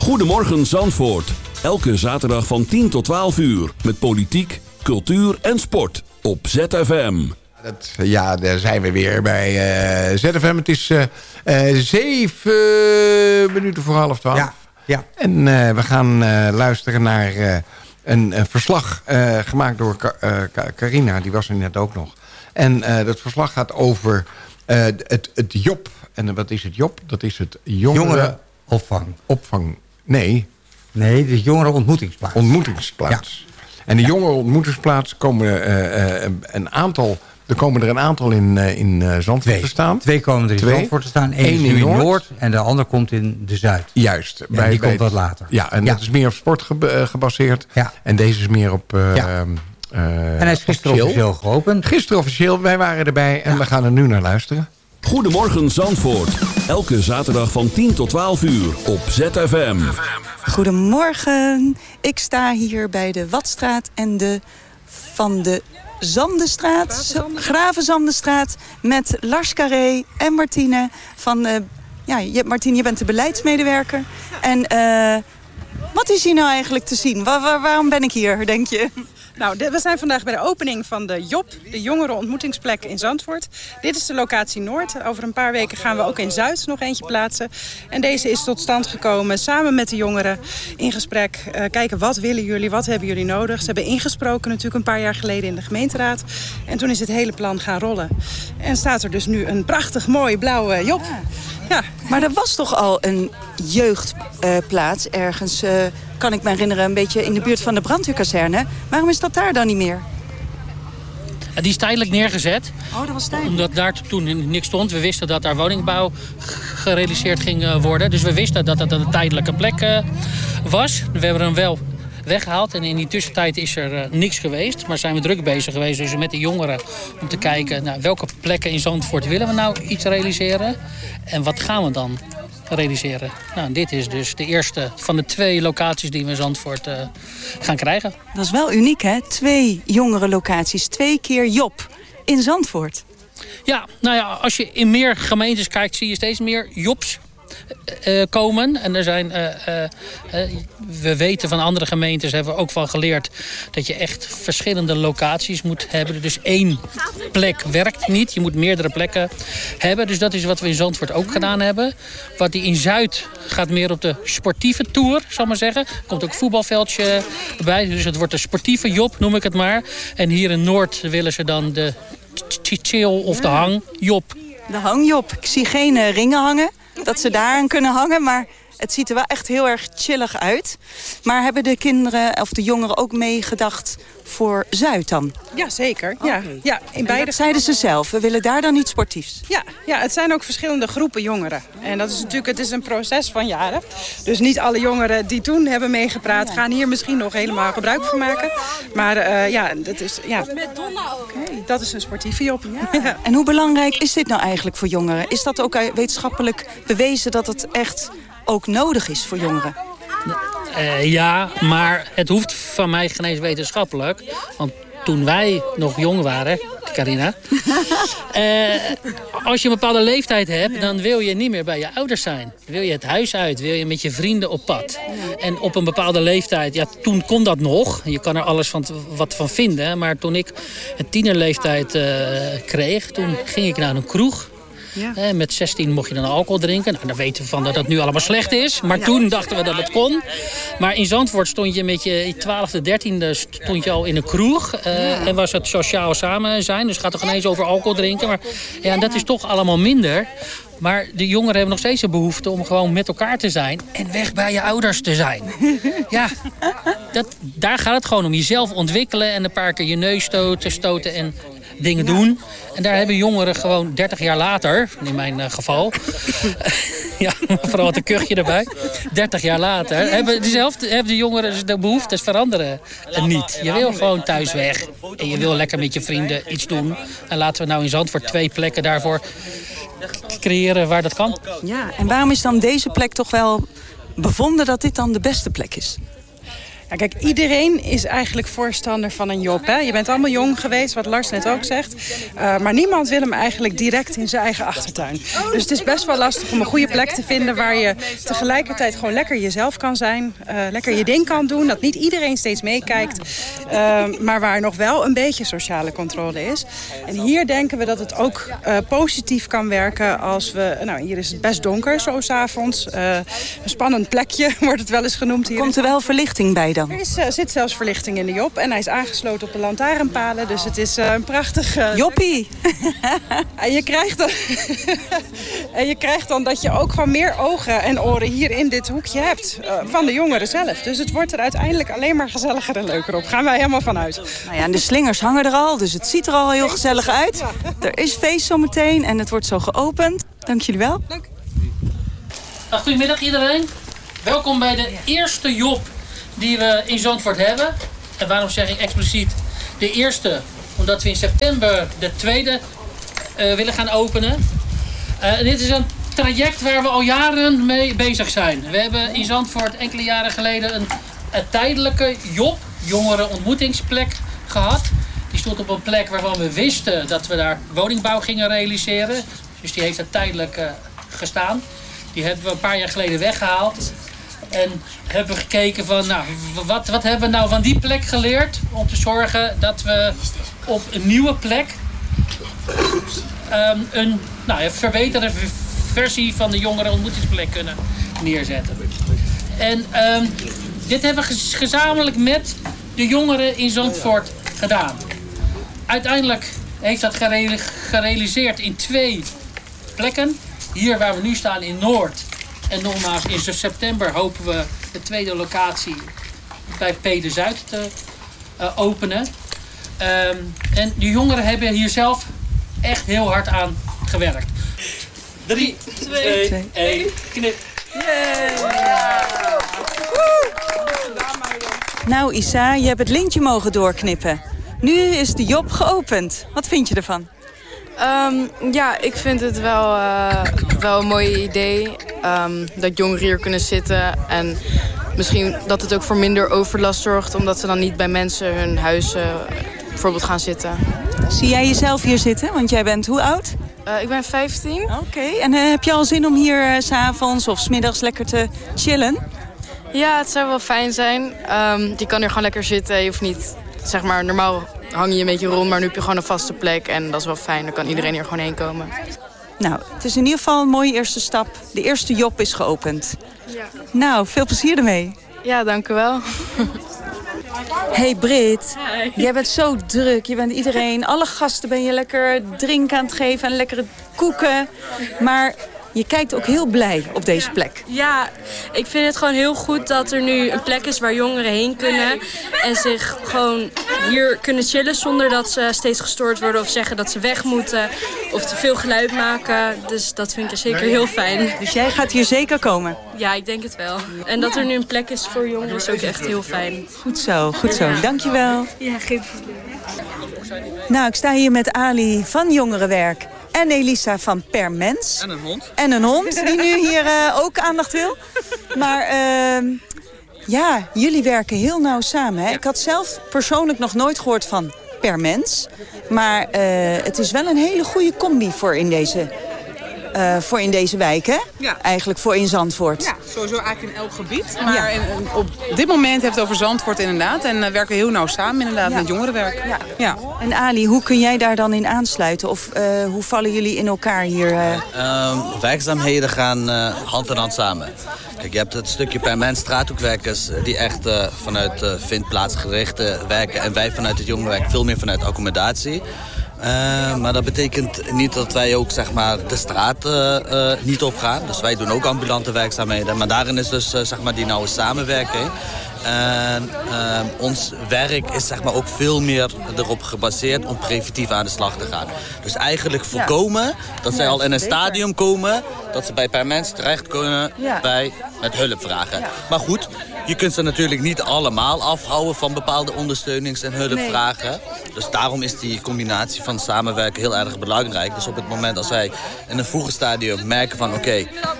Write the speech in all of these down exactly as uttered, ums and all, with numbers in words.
Goedemorgen Zandvoort. Elke zaterdag van tien tot twaalf uur. Met politiek, cultuur en sport. Op Z F M. Dat, ja, daar zijn we weer bij uh, Z F M. Het is uh, uh, zeven minuten voor half twaalf. Ja, ja. En uh, we gaan uh, luisteren naar uh, een, een verslag uh, gemaakt door Carina. Uh, die was er net ook nog. En uh, dat verslag gaat over uh, het, het Job. En wat is het Job? Dat is het jongeren... Jongerenopvang. Opvang. Nee. Nee, de jongerenontmoetingsplaats. Ontmoetingsplaats. Ja. En de ja. jongerenontmoetingsplaats komen uh, uh, een aantal... Er komen er een aantal in, uh, in uh, Zandvoort Twee. te staan. Twee komen er in Twee. Zandvoort te staan. Eén Eén is nu in in Noord. Noord en de ander komt in de Zuid. Juist. Ja, bij, die bij, komt wat later. Ja, en ja. dat is meer op sport ge, uh, gebaseerd. Ja. En deze is meer op... Uh, ja. uh, en hij is gisteren officieel geopend. Gisteren officieel. Wij waren erbij en ja. we gaan er nu naar luisteren. Goedemorgen Zandvoort. Elke zaterdag van tien tot twaalf uur op Z F M. Goedemorgen. Ik sta hier bij de Watstraat en de Van de Zandenstraat. Gravenzandenstraat. Met Lars Carré en Martine van... Uh, ja, je, Martine, je bent de beleidsmedewerker. En uh, wat is hier nou eigenlijk te zien? Waar, waar, waarom ben ik hier, denk je? Nou, we zijn vandaag bij de opening van de Job, de jongerenontmoetingsplek in Zandvoort. Dit is de locatie Noord. Over een paar weken gaan we ook in Zuid nog eentje plaatsen. En deze is tot stand gekomen samen met de jongeren in gesprek. Uh, kijken, wat willen jullie, wat hebben jullie nodig? Ze hebben ingesproken natuurlijk een paar jaar geleden in de gemeenteraad. En toen is het hele plan gaan rollen. En staat er dus nu een prachtig mooi blauwe Job. Ja. Ja. Maar er was toch al een jeugdplaats uh, ergens... Uh, kan ik me herinneren, een beetje in de buurt van de brandweerkazerne. Waarom is dat daar dan niet meer? Die is tijdelijk neergezet. Oh, dat was tijdelijk. Omdat daar toen niks stond. We wisten dat daar woningbouw gerealiseerd ging worden. Dus we wisten dat dat een tijdelijke plek uh, was. We hebben hem wel weggehaald. En in die tussentijd is er uh, niks geweest. Maar zijn we druk bezig geweest dus met de jongeren. Om te kijken, nou, welke plekken in Zandvoort willen we nou iets realiseren? En wat gaan we dan realiseren? Nou, dit is dus de eerste van de twee locaties die we in Zandvoort uh, gaan krijgen. Dat is wel uniek, hè? Twee jongere locaties, twee keer Job in Zandvoort. Ja, nou ja, als je in meer gemeentes kijkt, zie je steeds meer Jobs Uh, komen. En er zijn, uh, uh, uh, we weten van andere gemeentes, hebben we ook van geleerd, dat je echt verschillende locaties moet hebben. Dus één plek werkt niet. Je moet meerdere plekken hebben. Dus dat is wat we in Zandvoort ook gedaan hebben. Wat die in Zuid gaat meer op de sportieve tour, zal ik maar zeggen. Er komt ook een voetbalveldje bij. Dus het wordt de sportieve Job, noem ik het maar. En hier in Noord willen ze dan de chill of de hang Job. De hangjob. Ik zie geen uh, ringen hangen. Dat ze daar aan kunnen hangen, maar het ziet er wel echt heel erg chillig uit. Maar hebben de kinderen of de jongeren ook meegedacht voor Zuid dan? Ja, zeker. Ja, okay. ja, in beide... Dat zeiden ze zelf, we willen daar dan iets sportiefs. Ja, ja, het zijn ook verschillende groepen jongeren. En dat is natuurlijk, het is een proces van jaren. Dus niet alle jongeren die toen hebben meegepraat gaan hier misschien nog helemaal gebruik van maken. Maar uh, ja, dat is, ja, okay. dat is een sportieve job. Ja. En hoe belangrijk is dit nou eigenlijk voor jongeren? Is dat ook wetenschappelijk bewezen dat het echt ook nodig is voor jongeren? Uh, ja, maar het hoeft van mij geen eens wetenschappelijk. Want toen wij nog jong waren, Carina... uh, als je een bepaalde leeftijd hebt, dan wil je niet meer bij je ouders zijn. Wil je het huis uit, wil je met je vrienden op pad. En op een bepaalde leeftijd, ja, toen kon dat nog. Je kan er alles van, wat van vinden. Maar toen ik een tienerleeftijd uh, kreeg, toen ging ik naar een kroeg. Ja. Eh, met zestien mocht je dan alcohol drinken. Nou, dan weten we van dat dat nu allemaal slecht is. Maar ja. toen dachten we dat het kon. Maar in Zandvoort stond je met je twaalfde, dertiende stond je al in een kroeg. Uh, ja. En was het sociaal samen zijn. Dus het gaat toch ineens over alcohol drinken. Maar ja, dat is toch allemaal minder. Maar de jongeren hebben nog steeds de behoefte om gewoon met elkaar te zijn. En weg bij je ouders te zijn. Ja, dat, daar gaat het gewoon om. Jezelf ontwikkelen en een paar keer je neus stoten, stoten en dingen ja. doen. En daar hebben jongeren gewoon dertig jaar later, in mijn uh, geval... ja, vooral het een kuchje erbij. dertig jaar later hebben, dezelfde, hebben de jongeren de behoeftes veranderen niet. Je wil gewoon thuis weg. En je wil lekker met je vrienden iets doen. En laten we nou in Zandvoort twee plekken daarvoor creëren waar dat kan. Ja, en waarom is dan deze plek toch wel bevonden dat dit dan de beste plek is? Ja, kijk, iedereen is eigenlijk voorstander van een job. Hè? Je bent allemaal jong geweest, wat Lars net ook zegt. Uh, maar niemand wil hem eigenlijk direct in zijn eigen achtertuin. Dus het is best wel lastig om een goede plek te vinden... waar je tegelijkertijd gewoon lekker jezelf kan zijn. Uh, lekker je ding kan doen, dat niet iedereen steeds meekijkt. Uh, maar waar nog wel een beetje sociale controle is. En hier denken we dat het ook uh, positief kan werken als we... Nou, hier is het best donker, zo 's avonds. Uh, een spannend plekje, wordt het wel eens genoemd hier. Komt er wel verlichting bij dan? Er is, uh, zit zelfs verlichting in de job. En hij is aangesloten op de lantaarnpalen. Dus het is uh, een prachtig... Uh, Joppie! en, je krijgt dan en je krijgt dan dat je ook gewoon meer ogen en oren hier in dit hoekje hebt. Uh, van de jongeren zelf. Dus het wordt er uiteindelijk alleen maar gezelliger en leuker op. Gaan wij helemaal vanuit. Nou ja, en de slingers hangen er al. Dus het ziet er al heel gezellig uit. Er is feest zometeen en het wordt zo geopend. Dank jullie wel. Dank. Goedemiddag iedereen. Welkom bij de eerste job die we in Zandvoort hebben. En waarom zeg ik expliciet de eerste? Omdat we in september de tweede uh, willen gaan openen. Uh, dit is een traject waar we al jaren mee bezig zijn. We hebben in Zandvoort enkele jaren geleden een, een tijdelijke job, jongerenontmoetingsplek, gehad. Die stond op een plek waarvan we wisten dat we daar woningbouw gingen realiseren. Dus die heeft er tijdelijk uh, gestaan. Die hebben we een paar jaar geleden weggehaald. En hebben we gekeken van, nou, wat, wat hebben we nou van die plek geleerd? Om te zorgen dat we op een nieuwe plek um, een nou, een verbeterde versie van de jongerenontmoetingsplek kunnen neerzetten. En um, dit hebben we gezamenlijk met de jongeren in Zandvoort gedaan. Uiteindelijk heeft dat gere- gerealiseerd in twee plekken. Hier waar we nu staan in Noord. En nogmaals, in september hopen we de tweede locatie bij P de Zuid te uh, openen. Um, en de jongeren hebben hier zelf echt heel hard aan gewerkt. drie, twee, één, knip. Yeah. Nou Isa, je hebt het lintje mogen doorknippen. Nu is de job geopend. Wat vind je ervan? Um, ja, ik vind het wel, uh, wel een mooi idee. Um, dat jongeren hier kunnen zitten. En misschien dat het ook voor minder overlast zorgt. Omdat ze dan niet bij mensen hun huis uh, bijvoorbeeld gaan zitten. Zie jij jezelf hier zitten? Want jij bent hoe oud? Uh, ik ben vijftien. Oké, okay. En uh, heb je al zin om hier uh, 's avonds of 's middags lekker te chillen? Ja, het zou wel fijn zijn. Um, je kan hier gewoon lekker zitten. Je hoeft niet, zeg maar, normaal hang je een beetje rond, maar nu heb je gewoon een vaste plek. En dat is wel fijn, dan kan iedereen hier gewoon heen komen. Nou, het is in ieder geval een mooie eerste stap. De eerste job is geopend. Ja. Nou, veel plezier ermee. Ja, dank u wel. Hey Brit, Hi. Jij bent zo druk. Je bent iedereen, alle gasten ben je lekker drinken aan het geven en lekkere koeken. Maar je kijkt ook heel blij op deze plek. Ja, ik vind het gewoon heel goed dat er nu een plek is waar jongeren heen kunnen. En zich gewoon hier kunnen chillen zonder dat ze steeds gestoord worden of zeggen dat ze weg moeten. Of te veel geluid maken. Dus dat vind ik zeker heel fijn. Dus jij gaat hier zeker komen? Ja, ik denk het wel. En dat er nu een plek is voor jongeren is ook echt heel fijn. Goed zo, goed zo. Dankjewel. Ja, geen probleem. Nou, ik sta hier met Ali van Jongerenwerk. En Elisa van Per Mens. En een hond. En een hond, die nu hier uh, ook aandacht wil. Maar uh, ja, jullie werken heel nauw samen. Hè? Ik had zelf persoonlijk nog nooit gehoord van Per Mens. Maar uh, het is wel een hele goede combi voor in deze, uh, voor in deze wijk, hè? Ja. Eigenlijk voor in Zandvoort. Ja, sowieso eigenlijk in elk gebied. Maar ja. in, op dit moment heeft het over Zandvoort inderdaad. En uh, werken we heel nauw samen inderdaad, ja. met jongerenwerk. Ja. Ja. En Ali, hoe kun jij daar dan in aansluiten? Of uh, hoe vallen jullie in elkaar hier? Uh... Um, werkzaamheden gaan uh, hand in hand samen. Kijk, je hebt het stukje per mens straathoekwerkers die echt uh, vanuit uh, vindplaatsgerichte werken. En wij vanuit het jongerenwerk veel meer vanuit accommodatie. Uh, maar dat betekent niet dat wij ook zeg maar, de straat uh, uh, niet opgaan. Dus wij doen ook ambulante werkzaamheden. Maar daarin is dus uh, zeg maar, die nauwe samenwerking. En uh, ons werk is zeg maar, ook veel meer erop gebaseerd om preventief aan de slag te gaan. Dus eigenlijk voorkomen ja. dat zij ja, al in een stadium komen, dat ze bij per mens terecht kunnen ja. bij met hulp vragen. Ja. Maar goed, je kunt ze natuurlijk niet allemaal afhouden van bepaalde ondersteunings- en hulpvragen. Nee. Dus daarom is die combinatie van samenwerken heel erg belangrijk. Dus op het moment als wij in een vroege stadium merken van oké, okay, dit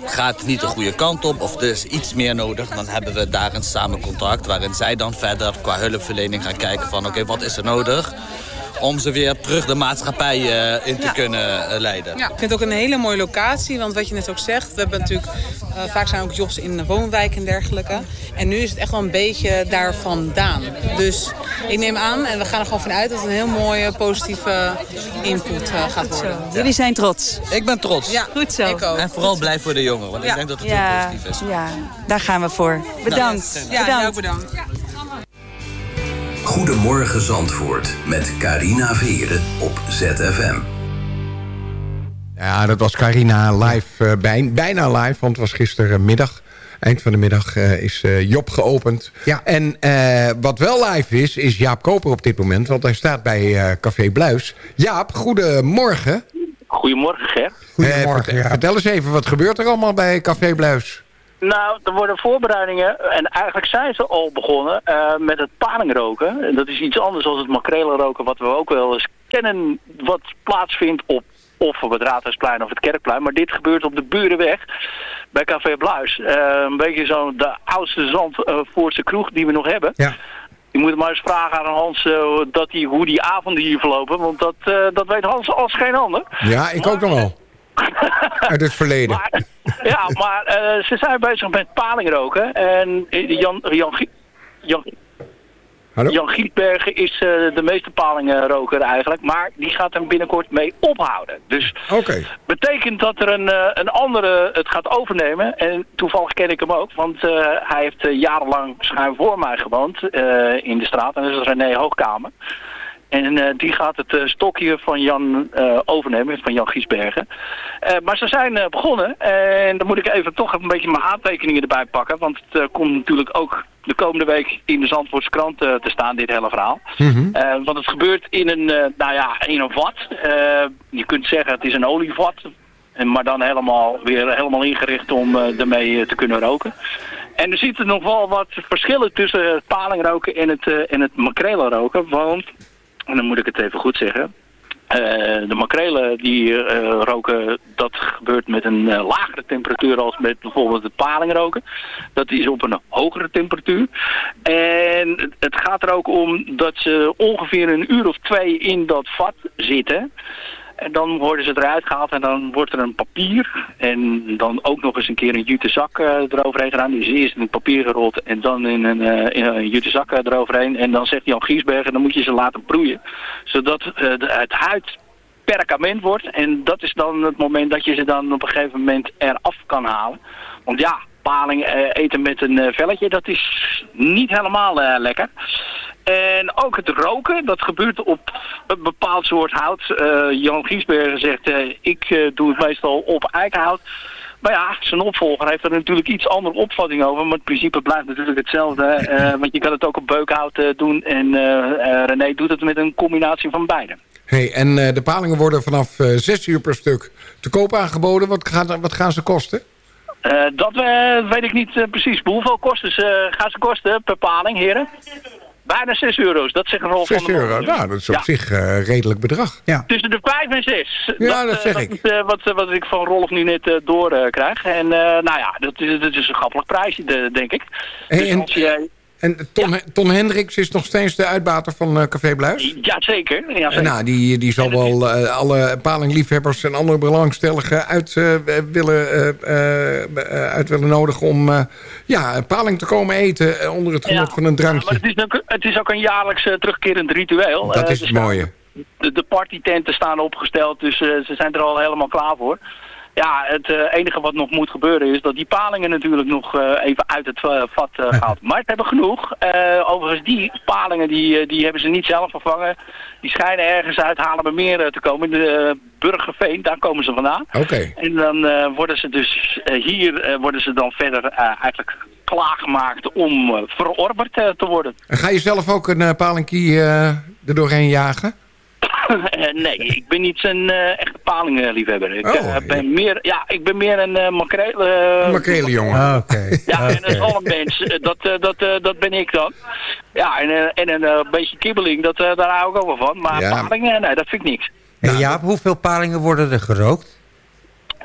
gaat niet de goede kant op of er is iets meer nodig, dan hebben we daar een samen contact waarin zij dan verder qua hulpverlening gaan kijken van oké, okay, wat is er nodig om ze weer terug de maatschappij uh, in te ja. kunnen uh, leiden. Ja, ik vind het ook een hele mooie locatie, want wat je net ook zegt, we hebben natuurlijk, uh, vaak zijn ook jobs in de woonwijk en dergelijke. En nu is het echt wel een beetje daar vandaan. Dus ik neem aan, en we gaan er gewoon vanuit dat het een heel mooie, positieve input uh, gaat worden. Ja. Jullie zijn trots. Ik ben trots. Ja, goed zo. Ik ook. En vooral blij voor de jongeren, want ja. ik denk dat het ja. heel positief is. Ja, daar gaan we voor. Bedankt. Nou, ja, bedankt. ook bedankt. Ja. Goedemorgen Zandvoort met Carina Veren op Z F M. Ja, dat was Carina live, uh, bij, bijna live, want het was gistermiddag. Eind van de middag uh, is uh, Job geopend. Ja. En uh, wat wel live is, is Jaap Koper op dit moment, want hij staat bij uh, Café Bluis. Jaap, goedemorgen. Goedemorgen, Ger. Goedemorgen, uh, vert, Vertel eens even, wat gebeurt er allemaal bij Café Bluis? Nou, er worden voorbereidingen, en eigenlijk zijn ze al begonnen, uh, met het palingroken. Dat is iets anders dan het makrelenroken, wat we ook wel eens kennen, wat plaatsvindt op of op het Raadhuisplein of het Kerkplein. Maar dit gebeurt op de Burenweg bij Café Bluis. Uh, een beetje zo de oudste Zandvoortse kroeg die we nog hebben. Ja. Je moet maar eens vragen aan Hans uh, dat die, hoe die avonden hier verlopen, want dat, uh, dat weet Hans als geen ander. Ja, ik ook nog wel. Uit het verleden. Maar, ja, maar uh, ze zijn bezig met palingroken. En Jan, Jan, Jan, Hallo? Jan Gietbergen is uh, de meeste palingroker eigenlijk. Maar die gaat er binnenkort mee ophouden. Dus okay. betekent dat er een, uh, een andere het gaat overnemen. En toevallig ken ik hem ook. Want uh, hij heeft uh, jarenlang schuin voor mij gewoond uh, in de straat. En dat is René Hoogkamer. En uh, die gaat het uh, stokje van Jan uh, overnemen, van Jan Giesbergen. Uh, maar ze zijn uh, begonnen. Uh, en dan moet ik even toch een beetje mijn aantekeningen erbij pakken. Want het uh, komt natuurlijk ook de komende week in de Zandvoortse krant uh, te staan, dit hele verhaal. Mm-hmm. uh, want het gebeurt in een, uh, nou ja, in een vat. Uh, je kunt zeggen het is een olievat. En, maar dan helemaal weer helemaal ingericht om uh, ermee uh, te kunnen roken. En er zitten nog wel wat verschillen tussen het palingroken en het, uh, en het makrelenroken. Want... En dan moet ik het even goed zeggen. Uh, de makrelen die uh, roken, dat gebeurt met een uh, lagere temperatuur als met bijvoorbeeld het palingroken. Dat is op een hogere temperatuur. En het gaat er ook om dat ze ongeveer een uur of twee in dat vat zitten. En dan worden ze eruit gehaald en dan wordt er een papier en dan ook nog eens een keer een jute zak uh, eroverheen gedaan. Die is eerst in het papier gerold en dan in een, uh, in een jute zak uh, eroverheen. En dan zegt Jan Giesbergen, dan moet je ze laten broeien. Zodat uh, de, het huid perkament wordt. En dat is dan het moment dat je ze dan op een gegeven moment eraf kan halen. Want ja, paling uh, eten met een uh, velletje, dat is niet helemaal uh, lekker. En ook het roken, dat gebeurt op een bepaald soort hout. Uh, Jan Giesbergen zegt, uh, ik uh, doe het meestal op eikenhout. Maar ja, zijn opvolger heeft er natuurlijk iets andere opvatting over. Maar het principe blijft natuurlijk hetzelfde. Uh, want je kan het ook op beukhout uh, doen. En uh, uh, René doet het met een combinatie van beide. Hey, en uh, de palingen worden vanaf uh, zes uur per stuk te koop aangeboden. Wat, gaat, wat gaan ze kosten? Uh, dat uh, weet ik niet uh, precies. Hoeveel kosten ze, uh, gaan ze kosten per paling, heren? Bijna zes euro's, dat zegt Rolf van der zes euro, nou, dat is op ja. zich een uh, redelijk bedrag. Ja. Tussen de vijf en zes. Ja, dat, dat zeg uh, ik. Dat is uh, wat, wat ik van Rolf nu net uh, door uh, krijg. En uh, nou ja, dat is, dat is een schappelijk prijsje, de, denk ik. Hey, dus en als je, en Ton, ja. Ton Hendricks is nog steeds de uitbater van uh, Café Bluis? Ja, zeker. Ja, zeker. En nou, die, die zal wel uh, alle palingliefhebbers en andere belangstelligen uit, uh, willen, uh, uh, uit willen nodigen om uh, ja, paling te komen eten onder het genot ja. van een drankje. Ja, maar het, is ook, het is ook een jaarlijks uh, terugkerend ritueel. Dat is uh, het mooie. De, de partytenten staan opgesteld, dus uh, ze zijn er al helemaal klaar voor. Ja, het uh, enige wat nog moet gebeuren is dat die palingen natuurlijk nog uh, even uit het uh, vat uh, gaat. Maar het hebben genoeg. Uh, overigens, die palingen die, uh, die hebben ze niet zelf vervangen. Die schijnen ergens uit Haarlemmermeer uh, te komen. De uh, Burgerveen, daar komen ze vandaan. Oké. Okay. En dan uh, worden ze dus uh, hier uh, worden ze dan verder uh, eigenlijk klaargemaakt om uh, verorberd uh, te worden. En ga je zelf ook een uh, palingkie uh, er doorheen jagen? Uh, nee, ik ben niet zo'n uh, echte palingliefhebber. Ik, oh, uh, ben ja. meer, ja, ik ben meer een uh, makreel... Uh, makrelenjongen. Uh, okay. Ja, okay. En een zalmwens, uh, dat, uh, dat, uh, dat ben ik dan. Ja, en, uh, en een uh, beetje kibbeling, dat, uh, daar hou ik ook wel van. Maar ja. palingen, nee, dat vind ik niks. Hey Jaap, hoeveel palingen worden er gerookt?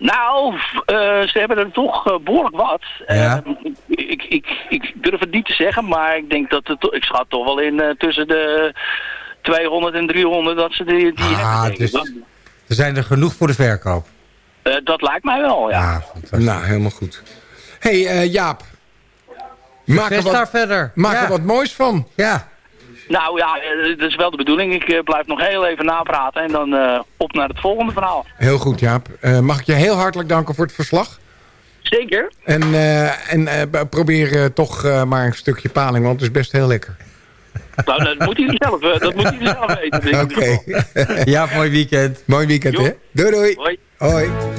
Nou, uh, ze hebben er toch uh, behoorlijk wat. Ja. Uh, ik, ik, ik durf het niet te zeggen, maar ik denk dat het, ik schat toch wel in uh, tussen de tweehonderd en driehonderd dat ze die, die ah, hebben. Dus, er zijn er genoeg voor de verkoop. Uh, dat lijkt mij wel, ja. Ah, nou, helemaal goed. hey, uh, Jaap. Maak er, wat, verder. maak ja. er wat moois van. Ja. Nou ja, dat is wel de bedoeling. Ik uh, blijf nog heel even napraten en dan uh, op naar het volgende verhaal. Heel goed, Jaap. Uh, mag ik je heel hartelijk danken voor het verslag? Zeker. En, uh, en uh, probeer uh, toch uh, maar een stukje paling, want het is best heel lekker. Nou, dat moet hij zelf, uh, dat moet hij zelf weten. Oké. Ja, mooi weekend. Mooi weekend, jo. hè? Doei, doei. Hoi. Hoi.